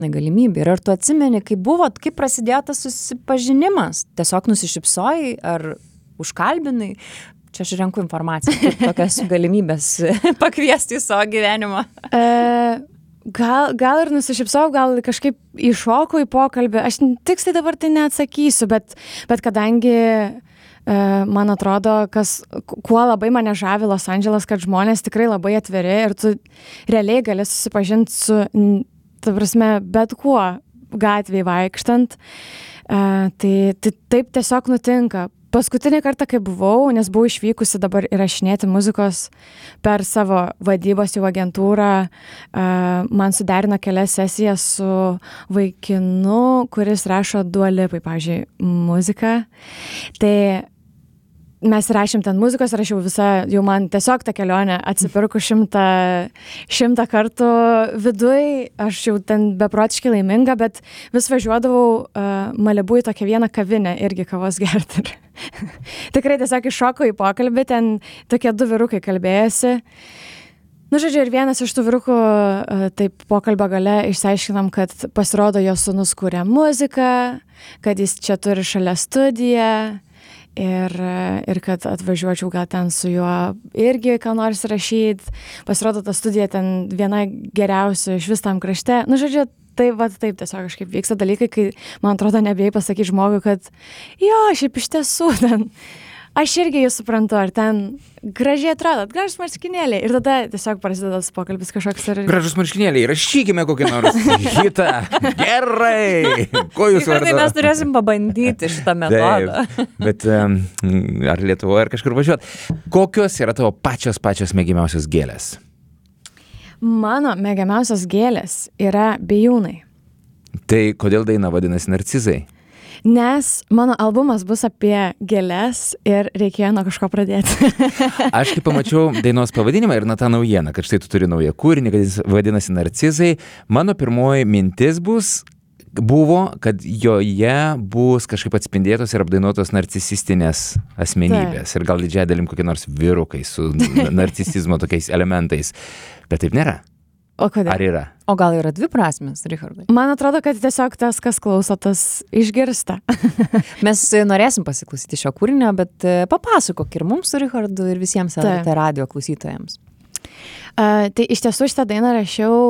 galimybė. Ir ar tu atsimeni, kaip prasidėjo tas susipažinimas? Tiesiog nusišypsojai ar užkalbinai? Čia aš renku informaciją, kaip tokias galimybės pakviesti į savo gyvenimą. Gal ir nusišypsojau, gal kažkaip įšokau į pokalbį. Aš tiksliai dabar tai neatsakysiu, bet kadangi man atrodo, kuo labai mane žavi Los Andželas, kad žmonės tikrai labai atviri ir tu realiai gali susipažinti su, ta prasme, bet kuo gatvėje vaikštant. Tai taip tiesiog nutinka. Paskutinį kartą, kai buvau, nes buvau išvykusi dabar įrašinėti muzikos per savo vadybos jau agentūrą, man suderino kelias sesijas su vaikinu, kuris rašo Dua Lipai, pavyzdžiui, muziką. Tai mes rašėm ten muzikos ir aš jau man tiesiog tą kelionę atsipirku 100 kartų viduj, aš jau ten beprotiškai laiminga, bet vis važiuodavau Malibu į tokią vieną kavinę irgi kavos gerti. Tikrai tiesiog iššokau į pokalbį, ten tokie 2 vyrukai kalbėjosi. Žodžiu, ir vienas iš tų vyrukų taip pokalbio gale išsiaiškinam, kad pasirodo jo sūnus kuria muziką, kad jis čia turi šalia studiją. Ir kad atvažiuočiau gal ten su juo irgi ką nors rašyti. Pasirodo, ta studija ten viena geriausių iš vis tam krašte. Žodžiu, taip tiesiog kažkaip vyksta dalykai, kai, man atrodo, nebijai pasakyti žmogui, kad jo, šiaip iš tiesų ten, aš irgi jūs suprantu, ar ten gražiai atradot, gražus marškinėliai. Ir tada tiesiog prasideda tas pokalbis kažkoks. Gražus marškinėliai, rašykime kokį nors hitą. Gerai. Ko jūs vardu? Tai mes turėsim pabandyti šitą metodą. Taip, bet ar Lietuvoje, ar kažkur važiuot? Kokios yra tavo pačios mėgiamiausios gėlės? Mano mėgiamiausios gėlės yra bijūnai. Tai kodėl daina vadinasi Narcizai? Nes mano albumas bus apie gėles ir reikėjo nuo kažko pradėti. Aš kai pamačiau dainos pavadinimą ir tą naujieną, kad štai tu turi naują kūrinį, kad jis vadinasi Narcizai, mano pirmoji mintis buvo, kad joje bus kažkaip atspindėtos ir apdainuotos narcisistinės asmenybės. Ir gal didžiąją dalim kokie nors vyrukai su narcisizmo tokiais elementais. Bet taip nėra. O kodėl? Ar yra? O gal yra 2 prasmės, Richardai? Man atrodo, kad tiesiog tas, kas klauso, tas išgirsta. Mes norėsim pasiklausyti šio kūrinio, bet papasakok ir mums su Richardu ir visiems LRT radio klausytojams. Tai iš tiesų šitą dainą rašiau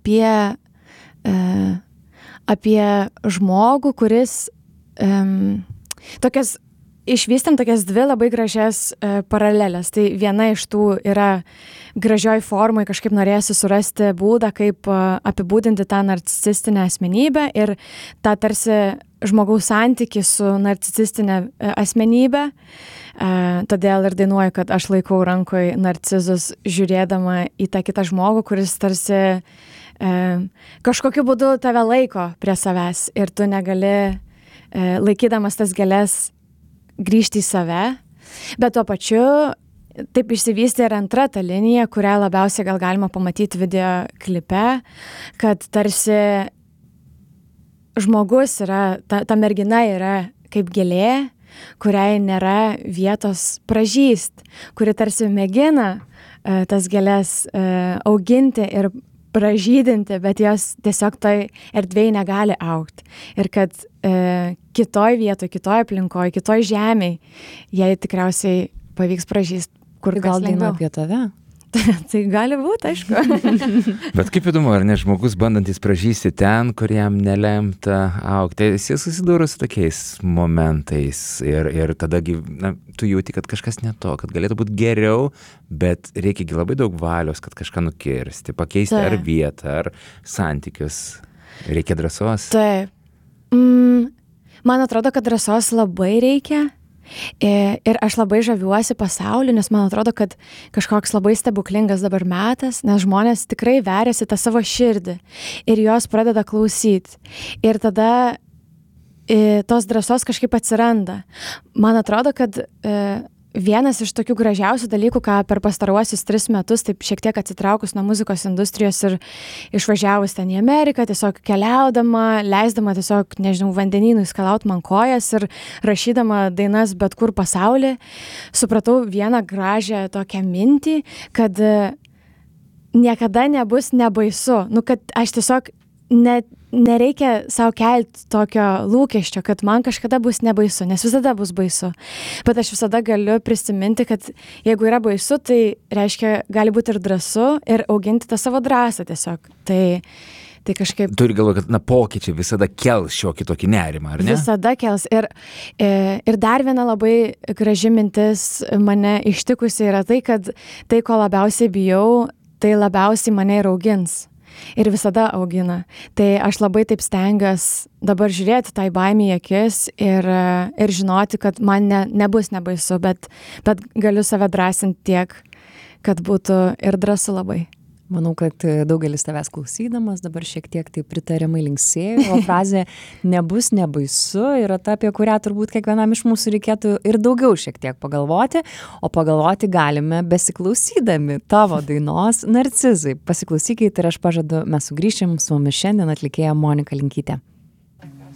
apie žmogų, kuris išvystėm tokias 2 labai gražias paralelės. Tai viena iš tų yra gražioj formai, kažkaip norėjusi surasti būdą, kaip apibūdinti tą narcisistinę asmenybę ir tą tarsi žmogaus santykį su narcisistinė asmenybė. Todėl ir dainuoju, kad aš laikau rankoj narcizus, žiūrėdama į tą kitą žmogų, kuris tarsi kažkokiu būdu tave laiko prie savęs ir tu negali, laikydamas tas gėles, grįžti į save, bet tuo pačiu taip išsivystė ir antra ta linija, kurią labiausiai gal galima pamatyti video klipe, kad tarsi žmogus yra, ta mergina yra kaip gėlė, kuriai nėra vietos pražyst, kuri tarsi mėgina tas gėles auginti ir pražydinti, bet jos tiesiog toj erdvėj negali augti. Ir kad kitoj vietoj, kitoj aplinkoj, kitoj žemėj, jai tikriausiai pavyks pražyst kur gal daina apie tave. Tai gali būti, aišku. Bet kaip įdomu, ar ne žmogus bandantis pražysti ten, kur jam nelemta augti. Jis susidūrė su tokiais momentais ir tada tu jauti, kad kažkas ne to, kad galėtų būti geriau, bet reikia labai daug valios, kad kažką nukirsti, pakeisti ar vietą, ar santykius. Reikia drąsos. Taip. Man atrodo, kad drąsos labai reikia. Ir aš labai žaviuosi pasauliu, nes man atrodo, kad kažkoks labai stebuklingas dabar metas, nes žmonės tikrai veriasi tą savo širdį ir jos pradeda klausyti. Ir tada tos drąsos kažkaip atsiranda. Man atrodo, kad vienas iš tokių gražiausių dalykų, ką per pastaruosius 3 metus, taip šiek tiek atsitraukus nuo muzikos industrijos ir išvažiavus ten į Ameriką, tiesiog keliaudama, leisdama tiesiog, nežinau, vandenynui skalaut man kojas ir rašydama dainas bet kur pasaulyje, supratau vieną gražią tokią mintį, kad niekada nebus nebaisu. Kad aš tiesiog nereikia savo kelti tokio lūkesčio, kad man kažkada bus nebaisu, nes visada bus baisu. Bet aš visada galiu prisiminti, kad jeigu yra baisu, tai reiškia, gali būti ir drąsu ir auginti tą savo drąsą tiesiog. Tai kažkaip... Turi galvoje, kad pokyčiai visada kels šiokį tokį nerimą, ar ne? Visada kels. Ir dar viena labai graži mintis mane ištikusi yra tai, kad tai, ko labiausiai bijau, tai labiausiai mane ir augins. Ir visada augina. Tai aš labai taip stengiuosi dabar žiūrėti tai baimei į akis ir žinoti, kad man nebus nebaisu, bet galiu save drąsinti tiek, kad būtų ir drąsu labai. Manau, kad daugelis tavęs klausydamas dabar šiek tiek tai pritariamai linksėjo, o frazė nebus nebaisu yra ta, apie kurią turbūt kiekvienam iš mūsų reikėtų ir daugiau šiek tiek pagalvoti, o pagalvoti galime besiklausydami tavo dainos Narcizai. Pasiklausykite ir aš pažadu, mes sugrįšim su mumis šiandien atlikėja Monika Linkytė.